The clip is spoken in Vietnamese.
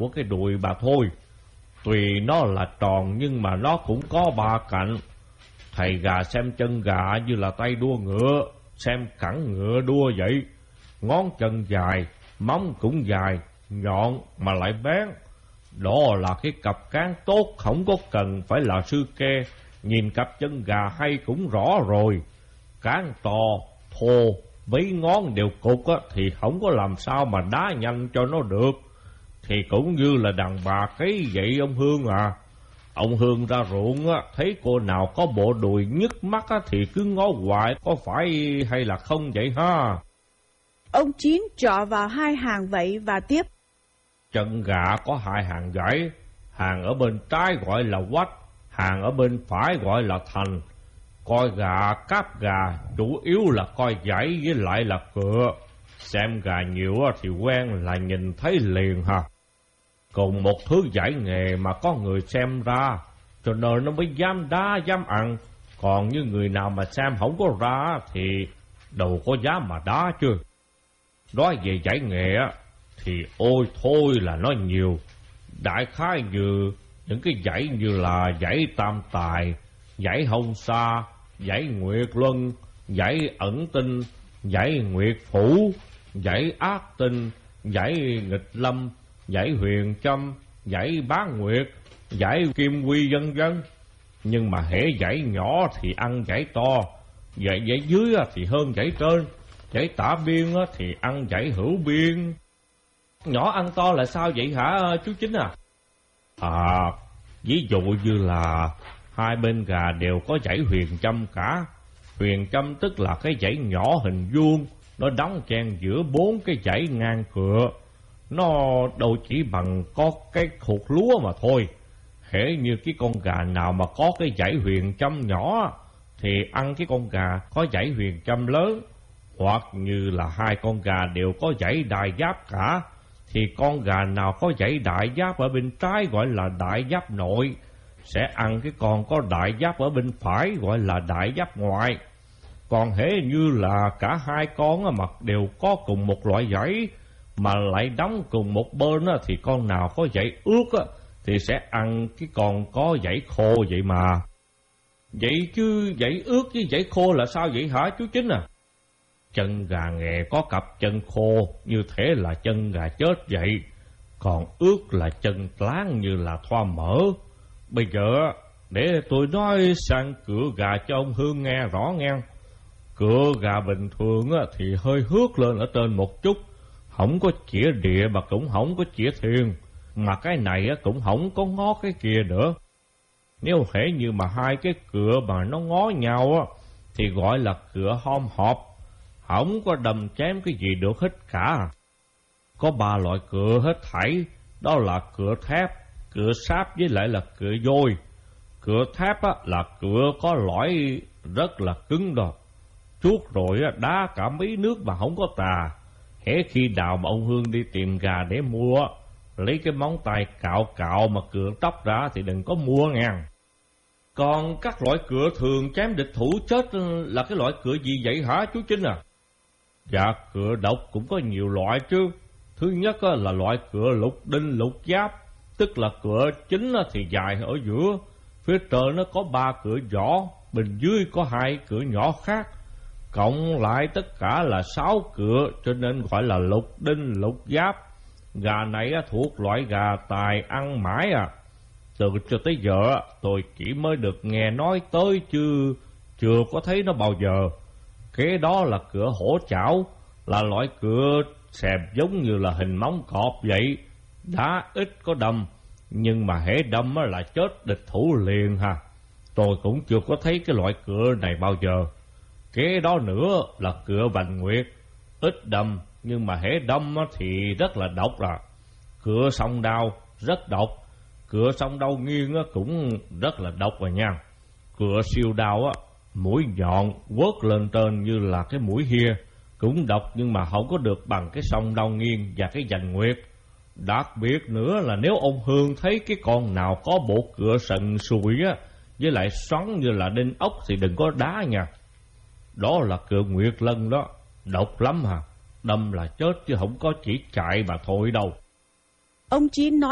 của cái đùi bà thôi. Tùy nó là tròn nhưng mà nó cũng có 3 cạnh. Thầy gà xem chân gà như là tay đua ngựa, xem cẳng ngựa đua vậy. Ngón chân dài, móng cũng dài, nhọn mà lại bén. Đó là cái cặp cán tốt, không có cần phải là sư kê. Nhìn cặp chân gà hay cũng rõ rồi. Cán to, thô, mấy ngón đều cục á, thì không có làm sao mà đá nhanh cho nó được. Thì cũng như là đàn bà cấy vậy ông Hương à. Ông Hương ra ruộng á, thấy cô nào có bộ đùi nhức mắt á, thì cứ ngó hoài, có phải hay là không vậy ha? Ông Chín trọ vào 2 hàng vậy và tiếp. Chân gà có 2 hàng dãy, hàng ở bên trái gọi là quách, hàng ở bên phải gọi là thành. Coi gà, cáp gà, chủ yếu là coi dãy với lại là cựa. Xem gà nhiều thì quen là nhìn thấy liền ha. Cùng một thứ giải nghề mà có người xem ra, cho nên nó mới dám đá, dám ăn. Còn như người nào mà xem không có ra thì đâu có dám mà đá chứ. Nói về giải nghệ thì ôi thôi là nó nhiều. Đại khái như những cái giải như là giải tam tài, giải hông sa, giải nguyệt luân, giải ẩn tinh, giải nguyệt phủ, giải ác tinh, giải nghịch lâm, giải huyền châm, giải bán nguyệt, giải kim quy vân vân. Nhưng mà hễ giải nhỏ thì ăn giải to, giải dưới thì hơn giải trên, giải tả biên thì ăn giải hữu biên. Nhỏ ăn to là sao vậy hả chú Chính à? Ví dụ như là 2 bên gà đều có giải huyền châm cả. Huyền châm tức là cái dãy nhỏ hình vuông, nó đóng chen giữa 4 cái dãy ngang cựa. Nó đâu chỉ bằng có cái hột lúa mà thôi. Hễ như cái con gà nào mà có cái dãy huyền châm nhỏ thì ăn cái con gà có dãy huyền châm lớn. Hoặc như là 2 con gà đều có dãy đại giáp cả, thì con gà nào có dãy đại giáp ở bên trái gọi là đại giáp nội, sẽ ăn cái con có đại giáp ở bên phải gọi là đại giáp ngoại. Còn hễ như là cả 2 con mà đều có cùng một loại dãy mà lại đóng cùng một bên thì con nào có dãy ướt thì sẽ ăn cái con có dãy khô vậy mà. Vậy chứ dãy ướt với dãy khô là sao vậy hả chú Chính à? Chân gà nghè có cặp chân khô như thế là chân gà chết vậy, còn ướt là chân láng như là thoa mỡ. Bây giờ để tôi nói sang cựa gà cho ông Hương nghe rõ nghe. Cựa gà bình thường thì hơi hước lên ở trên một chút, không có chĩa địa mà cũng không có chĩa thiên, mà cái này cũng không có ngó cái kia nữa. Nếu hễ như mà 2 cái cựa mà nó ngó nhau thì gọi là cựa hom họp, không có đâm chém cái gì được hết cả. Có 3 loại cựa hết thảy, đó là cựa thép, cựa sáp với lại là cựa vôi. Cựa thép là cựa có lõi rất là cứng đó, chuốt rồi đá cả mấy nước mà không có tà. Hễ khi nào mà ông Hương đi tìm gà để mua, lấy cái móng tay cạo mà cựa tóc ra thì đừng có mua nghe. Còn các loại cựa thường chém địch thủ chết là cái loại cựa gì vậy hả chú Chính à? Dạ, cựa độc cũng có nhiều loại chứ. Thứ nhất là loại cựa lục đinh lục giáp, tức là cựa chính thì dài ở giữa, phía trên nó có 3 cựa vỏ, bên dưới có 2 cựa nhỏ khác, cộng lại tất cả là 6 cựa, cho nên gọi là lục đinh lục giáp. Gà này thuộc loại gà tài ăn mãi à. Từ cho tới giờ tôi chỉ mới được nghe nói tới chứ chưa có thấy nó bao giờ. Kế đó là cựa hổ chảo, là loại cựa xẹp giống như là hình móng cọp vậy, đá ít có đâm, nhưng mà hễ đâm là chết địch thủ liền ha. Tôi cũng chưa có thấy cái loại cựa này bao giờ. Kế đó nữa là cựa Bành Nguyệt, ít đâm nhưng mà hễ đâm thì rất là độc à. Cựa song đao rất độc, cựa song đao nghiêng cũng rất là độc rồi nha. Cựa siêu đao mũi nhọn quớt lên trên như là cái mũi hia, cũng độc nhưng mà không có được bằng cái song đao nghiêng và cái Bành Nguyệt. Đặc biệt nữa là nếu ông Hương thấy cái con nào có bộ cựa sần sùi với lại xoắn như là đinh ốc thì đừng có đá nha. Đó là cựa Nguyệt Lân đó, độc lắm hả, đâm là chết chứ không có chỉ chạy mà thôi đâu. Ông Chín nói